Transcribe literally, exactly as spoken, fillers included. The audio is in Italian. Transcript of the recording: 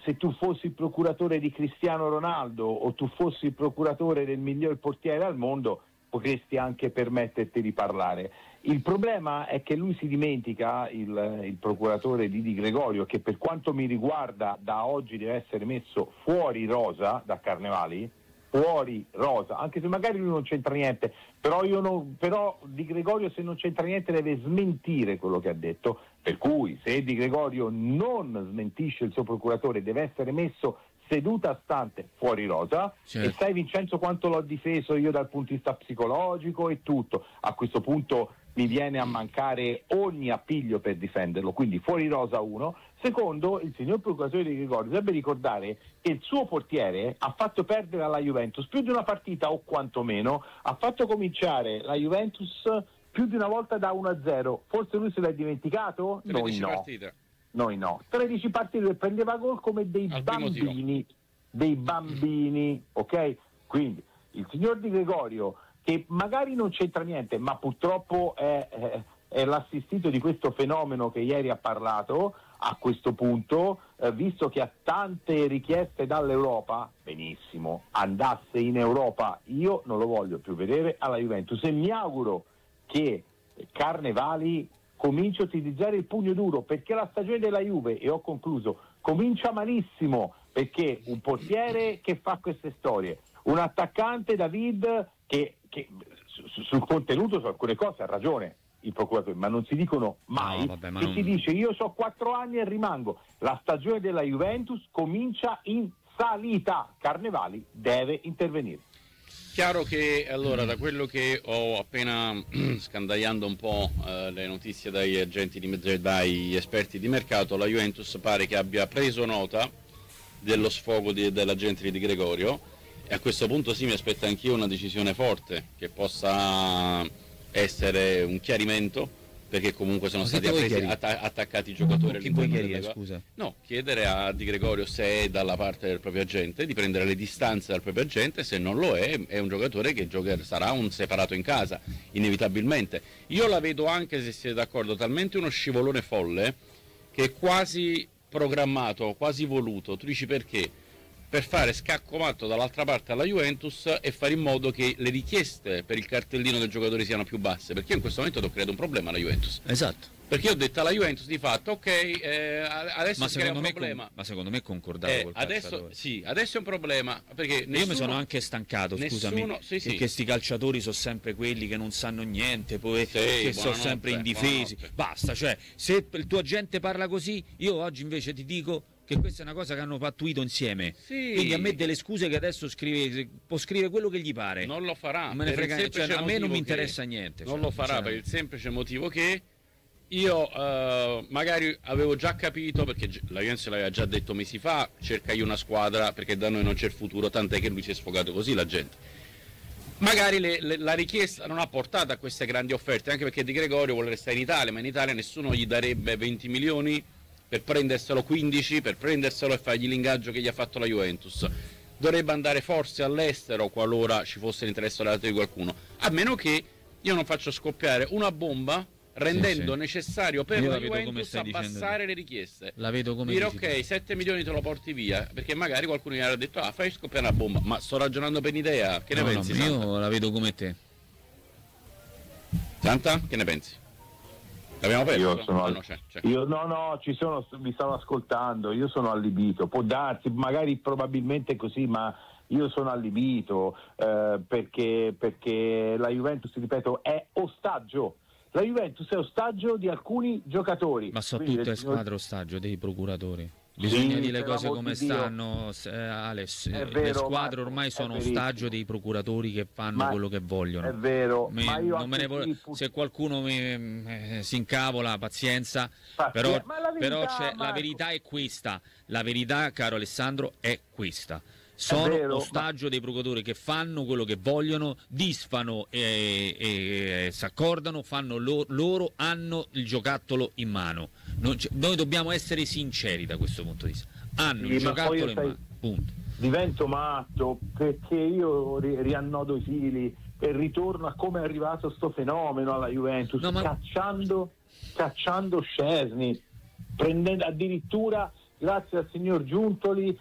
se tu fossi il procuratore di Cristiano Ronaldo o tu fossi il procuratore del miglior portiere al mondo, potresti anche permetterti di parlare. Il problema è che lui si dimentica, il, il procuratore di Di Gregorio, che per quanto mi riguarda da oggi deve essere messo fuori rosa da Carnevali, fuori rosa, anche se magari lui non c'entra niente, però io non, però Di Gregorio, se non c'entra niente, deve smentire quello che ha detto, per cui se Di Gregorio non smentisce il suo procuratore deve essere messo seduta stante fuori rosa. Certo. E sai, Vincenzo, quanto l'ho difeso io dal punto di vista psicologico e tutto. A questo punto mi viene a mancare ogni appiglio per difenderlo, quindi fuori rosa uno. Secondo, il signor procuratore Di Gregorio dovrebbe ricordare che il suo portiere ha fatto perdere alla Juventus più di una partita, o quantomeno ha fatto cominciare la Juventus più di una volta da uno a zero. Forse lui se l'è dimenticato? Noi no. Partite. Noi no. tredici partite e prendeva gol come dei Al bambini, dei bambini, ok? Quindi il signor Di Gregorio, che magari non c'entra niente, ma purtroppo è, è, è l'assistito di questo fenomeno che ieri ha parlato, a questo punto, eh, visto che ha tante richieste dall'Europa, benissimo, andasse in Europa. Io non lo voglio più vedere alla Juventus e mi auguro che Carnevali cominci a utilizzare il pugno duro, perché la stagione della Juve, e ho concluso, comincia malissimo, perché un portiere che fa queste storie, un attaccante, David, che, che su, sul contenuto, su alcune cose ha ragione il procuratore, ma non si dicono mai, no, vabbè, ma che non... si dice io so quattro anni e rimango. La stagione della Juventus comincia in salita, Carnevali deve intervenire. Chiaro che allora, da quello che ho appena scandagliando un po' eh, le notizie dagli agenti di dai esperti di mercato, la Juventus pare che abbia preso nota dello sfogo di, dell'agente di Di Gregorio, e a questo punto sì, mi aspetto anch'io una decisione forte che possa essere un chiarimento, perché comunque sono stati appresi, atta- attaccati i giocatori. Chi puoi chiarire, scusa? No, chiedere a Di Gregorio se è dalla parte del proprio agente, di prendere le distanze dal proprio agente. Se non lo è, è un giocatore che giocherà, sarà un separato in casa, inevitabilmente. Io la vedo anche, se siete d'accordo, talmente uno scivolone folle che è quasi programmato, quasi voluto. Tu dici perché? Per fare scacco matto dall'altra parte alla Juventus e fare in modo che le richieste per il cartellino del giocatore siano più basse, perché io in questo momento ho creato un problema alla Juventus. Esatto. Perché io ho detto alla Juventus di fatto, ok, eh, adesso ma si crea un me problema. Con, ma secondo me concordavo eh, col adesso, calciatore. sì, adesso è un problema, perché nessuno, io mi sono anche stancato, nessuno, scusami, sì, sì. perché sti calciatori sono sempre quelli che non sanno niente, poi sì, che sono sempre indifesi. Basta, cioè, se il tuo agente parla così, io oggi invece ti dico che questa è una cosa che hanno pattuito insieme, sì. Quindi a me delle scuse che adesso scrive, può scrivere quello che gli pare, non lo farà, non me ne frega, cioè, a me non mi interessa che, niente, non cioè, lo farà per il semplice motivo che io uh, magari avevo già capito, perché la Juventus l'aveva già detto mesi fa, cercai una squadra perché da noi non c'è il futuro, tant'è che lui si è sfogato così la gente. Magari le, le, la richiesta non ha portato a queste grandi offerte, anche perché Di Gregorio vuole restare in Italia, ma in Italia nessuno gli darebbe venti milioni per prenderselo quindici, per prenderselo e fargli l'ingaggio che gli ha fatto la Juventus. Dovrebbe andare forse all'estero qualora ci fosse l'interesse da parte di qualcuno, a meno che io non faccio scoppiare una bomba rendendo sì, sì. necessario per io la, la Juventus abbassare le richieste. La vedo come dire ok, sette milioni te lo porti via, perché magari qualcuno gli ha detto ah, fai scoppiare una bomba, ma sto ragionando per un'idea, che ne no, pensi? No, io la vedo come te. Santa, che ne pensi? L'abbiamo preso? Io sono no, al... no, c'è, c'è. Io, no, no, ci sono, vi stavo ascoltando, io sono allibito, può darsi, magari probabilmente così, ma io sono allibito eh, perché, perché la Juventus, ripeto, è ostaggio. La Juventus è ostaggio di alcuni giocatori. Ma sono Quindi tutte le signor... squadre ostaggio dei procuratori. Bisogna sì, dire le cose come Dio. stanno, eh, Alex. È le vero, squadre Marco, ormai sono ostaggio dei procuratori che fanno ma quello che vogliono. È vero, mi, ma io non me ne voglio, pur... se qualcuno mi, eh, si incavola, pazienza. Pazienza. Però, ma la verità, però c'è, la verità è questa. La verità, caro Alessandro, è questa. Sono vero, ostaggio ma... dei procuratori che fanno quello che vogliono, disfano e, e, e s'accordano, fanno lo, loro hanno il giocattolo in mano. Non noi dobbiamo essere sinceri da questo punto di vista. Hanno sì, il giocattolo in mano. Punto. Divento matto perché io ri- riannodo i fili e ritorno a come è arrivato sto fenomeno alla Juventus, no, ma... cacciando, cacciando Szczesny, prendendo addirittura grazie al signor Giuntoli